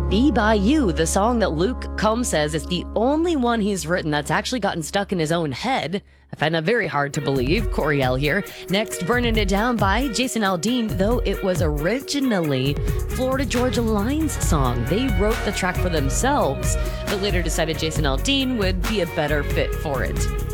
Be By You, the song that Luke Combs says is the only one he's written that's actually gotten stuck in his own head. I find that very hard to believe. Coriel here. Next, Burning It Down by Jason Aldean, though it was originally Florida Georgia Line's song. They wrote the track for themselves, but later decided Jason Aldean would be a better fit for it.